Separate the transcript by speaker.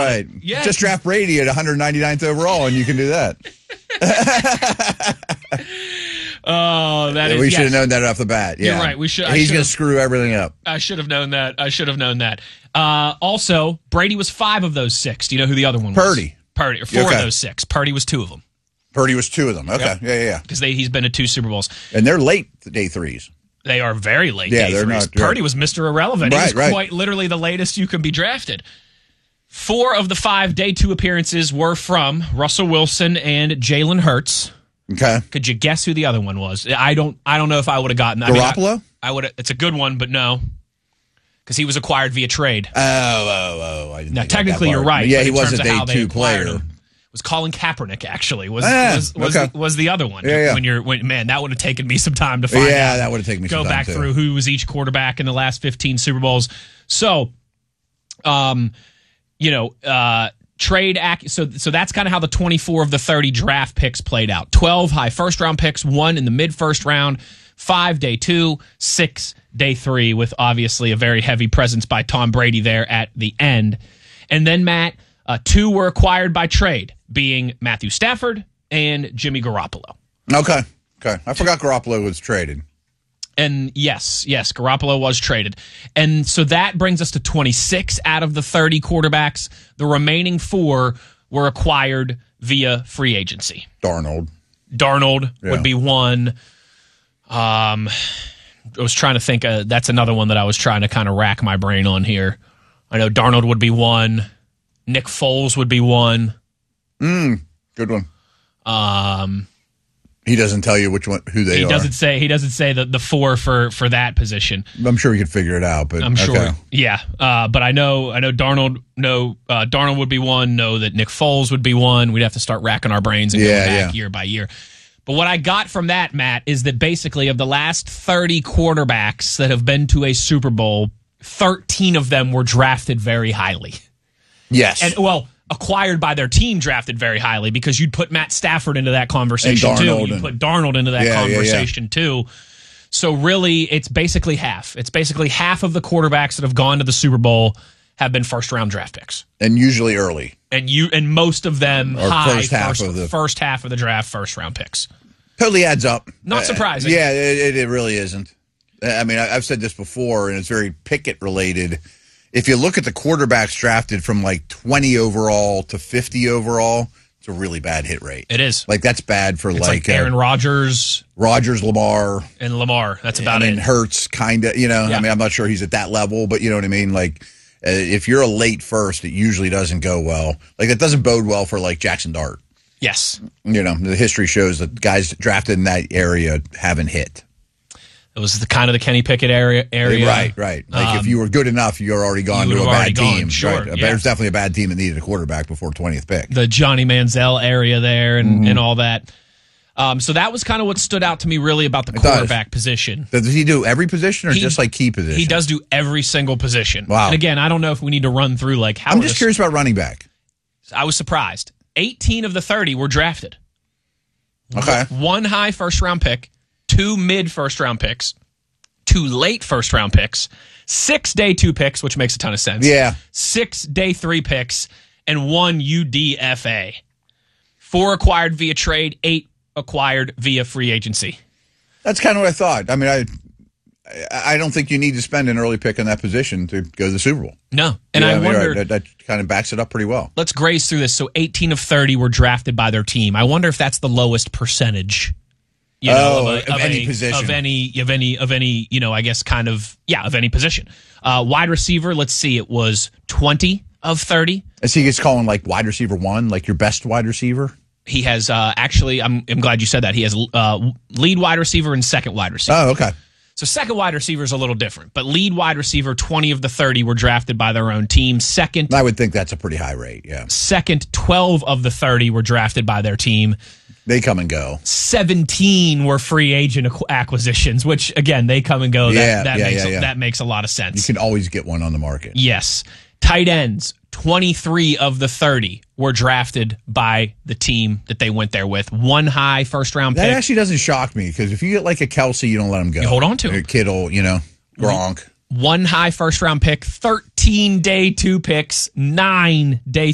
Speaker 1: right.
Speaker 2: Yeah.
Speaker 1: Just draft Brady at 199th overall, and you can do that.
Speaker 2: Oh, that is.
Speaker 1: We should have known that off the bat. Yeah.
Speaker 2: You're right. We should.
Speaker 1: He's going to screw everything up.
Speaker 2: I should have known that. Also, Brady was 5 of those 6. Do you know who the other one was? Purdy. Or 4 of those 6. Purdy was 2 of them.
Speaker 1: Purdy was 2 of them. Okay.
Speaker 2: Yep.
Speaker 1: Yeah.
Speaker 2: Because he's been to 2 Super Bowls.
Speaker 1: And they're late day 3s.
Speaker 2: They are very late day 3s.
Speaker 1: Not,
Speaker 2: Purdy was Mr. Irrelevant.
Speaker 1: Right,
Speaker 2: he was quite literally the latest you could be drafted. 4 of the 5 day 2 appearances were from Russell Wilson and Jalen Hurts.
Speaker 1: Okay.
Speaker 2: Could you guess who the other one was? I don't know if I would have gotten that.
Speaker 1: Garoppolo?
Speaker 2: I would. It's a good one, but no. Because he was acquired via trade.
Speaker 1: I didn't
Speaker 2: now,
Speaker 1: think
Speaker 2: technically, you're right.
Speaker 1: Yeah, he was a day 2 player.
Speaker 2: It was Colin Kaepernick, actually, was the other one.
Speaker 1: Yeah.
Speaker 2: Man, that would have taken me some time to find out.
Speaker 1: Yeah, that would have taken me some time,
Speaker 2: go back through who was each quarterback in the last 15 Super Bowls. So, trade so that's kind of how the 24 of the 30 draft picks played out. 12 high first-round picks, 1 in the mid-first round, 5 day 2, 6 day 3, with obviously a very heavy presence by Tom Brady there at the end. And then, Matt, 2 were acquired by trade, being Matthew Stafford and Jimmy Garoppolo.
Speaker 1: Okay. I forgot Garoppolo was traded.
Speaker 2: And yes, Garoppolo was traded. And so that brings us to 26 out of the 30 quarterbacks. The remaining 4 were acquired via free agency.
Speaker 1: Darnold
Speaker 2: would be one. I was trying to think. That's another one that I was trying to kind of rack my brain on here. I know Darnold would be one. Nick Foles would be one.
Speaker 1: Good one. He doesn't tell you who they are.
Speaker 2: He doesn't say the 4 for that position.
Speaker 1: I'm sure we could figure it out, but
Speaker 2: I'm sure. Yeah. But I know Darnold. Darnold would be one. Know that Nick Foles would be one. We'd have to start racking our brains and going back year by year. But what I got from that, Matt, is that basically of the last 30 quarterbacks that have been to a Super Bowl, 13 of them were drafted very highly.
Speaker 1: Yes.
Speaker 2: And acquired by their team, drafted very highly, because you'd put Matt Stafford into that conversation too. You'd put Darnold into that conversation too. So really, it's basically half. It's basically half of the quarterbacks that have gone to the Super Bowl have been first-round draft picks,
Speaker 1: and usually early.
Speaker 2: And most of them
Speaker 1: first half
Speaker 2: of the draft, first-round picks.
Speaker 1: Totally adds up.
Speaker 2: Not surprising.
Speaker 1: Yeah, it really isn't. I mean, I've said this before, and it's very Pickett related. If you look at the quarterbacks drafted from like 20 overall to 50 overall, it's a really bad hit rate.
Speaker 2: It is.
Speaker 1: Like, that's bad for
Speaker 2: like Aaron Rodgers,
Speaker 1: Lamar.
Speaker 2: And Lamar. That's about it.
Speaker 1: And Hurts, kind of, Yeah. I mean, I'm not sure he's at that level, but you know what I mean? Like, if you're a late first, it usually doesn't go well. Like, it doesn't bode well for, like, Jackson Dart.
Speaker 2: Yes.
Speaker 1: The history shows that guys drafted in that area haven't hit.
Speaker 2: It was the kind of the Kenny Pickett area.
Speaker 1: Right. Like, if you were good enough, you're already gone to a bad team.
Speaker 2: Sure.
Speaker 1: Right. There's definitely a bad team that needed a quarterback before 20th pick.
Speaker 2: The Johnny Manziel area there and all that. So that was kind of what stood out to me really about the quarterback position.
Speaker 1: Does he do every position or just like key position?
Speaker 2: He does do every single position.
Speaker 1: Wow.
Speaker 2: And again, I don't know if we need to run through like how.
Speaker 1: I'm just curious about running back.
Speaker 2: I was surprised. 18 of the 30 were drafted.
Speaker 1: Okay.
Speaker 2: 1 high first-round pick, 2 mid-first-round picks, 2 late first-round picks, 6 day 2 picks, which makes a ton of sense.
Speaker 1: Yeah.
Speaker 2: 6 day 3 picks, and 1 UDFA. 4 acquired via trade, 8 acquired via free agency.
Speaker 1: That's kind of what I thought. I mean, I don't think you need to spend an early pick in that position to go to the Super Bowl.
Speaker 2: No. And I wonder...
Speaker 1: That kind of backs it up pretty well.
Speaker 2: Let's graze through this. So 18 of 30 were drafted by their team. I wonder if that's the lowest percentage
Speaker 1: of any position.
Speaker 2: Of any, I guess of any position. Wide receiver, let's see, it was 20 of 30.
Speaker 1: So he gets calling like wide receiver 1, like your best wide receiver?
Speaker 2: He has actually, I'm glad you said that. He has lead wide receiver and second wide receiver.
Speaker 1: Oh, okay.
Speaker 2: So second wide receiver is a little different, but lead wide receiver, 20 of the 30 were drafted by their own team. Second,
Speaker 1: I would think that's a pretty high rate, yeah.
Speaker 2: Second, 12 of the 30 were drafted by their team.
Speaker 1: They come and go.
Speaker 2: 17 were free agent acquisitions, which, again, they come and go. That makes a lot of sense.
Speaker 1: You can always get one on the market.
Speaker 2: Yes. Tight ends, 23 of the 30 were drafted by the team that they went there with. 1 high first-round pick.
Speaker 1: That actually doesn't shock me, because if you get like a Kelsey, you don't let him go.
Speaker 2: You hold on to him.
Speaker 1: Kittle, Gronk.
Speaker 2: 1 high first-round pick, 13 day 2 picks, 9 day